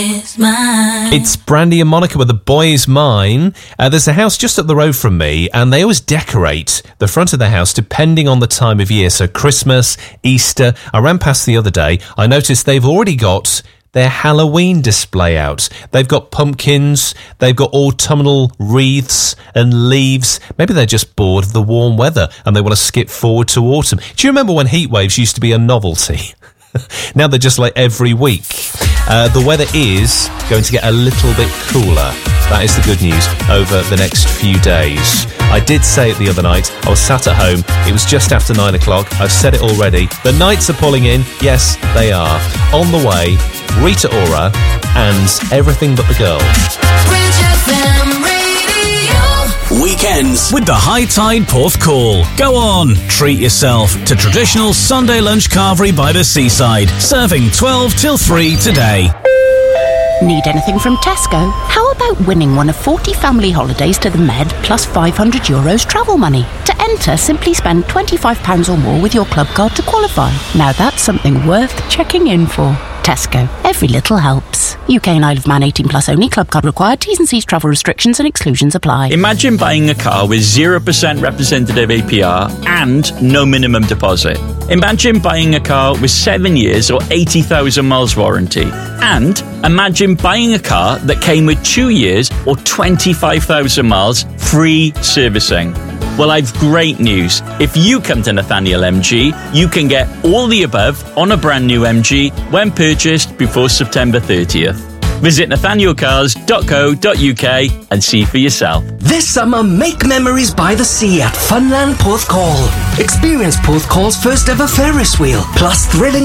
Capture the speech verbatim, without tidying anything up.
Is mine. It's Brandy and Monica with The Boy Is Mine. Uh, there's a house just up the road from me, and they always decorate the front of the house depending on the time of year. So Christmas, Easter. I ran past the other day. I noticed they've already got their Halloween display out. They've got pumpkins, they've got autumnal wreaths and leaves. Maybe they're just bored of the warm weather and they want to skip forward to autumn. Do you remember when heat waves used to be a novelty? Now they're just like every week. Uh, the weather is going to get a little bit cooler. That is the good news over the next few days. I did say it the other night. I was sat at home. It was just after nine o'clock. I've said it already. The nights are pulling in. Yes, they are. On the way, Rita Ora and Everything But the Girl. Weekends with the High Tide Porthcawl. Go on, treat yourself to traditional Sunday lunch carvery by the seaside. Serving twelve till three today. Need anything from Tesco? How about winning one of forty family holidays to the Med plus five hundred euros travel money? To enter, simply spend twenty-five pounds or more with your club card to qualify. Now that's something worth checking in for. Tesco. Every little helps. U K and Isle of Man eighteen plus only. Club card required. T's and C's travel restrictions and exclusions apply. Imagine buying a car with zero percent representative A P R and no minimum deposit. Imagine buying a car with seven years or eighty thousand miles warranty. And imagine buying a car that came with two years or twenty-five thousand miles free servicing. Well, I've great news. If you come to Nathaniel M G, you can get all the above on a brand new M G when purchased before September thirtieth. Visit nathaniel cars dot co dot uk and see for yourself. This summer, make memories by the sea at Funland Porthcawl. Experience Porthcawl's first ever Ferris wheel, plus thrilling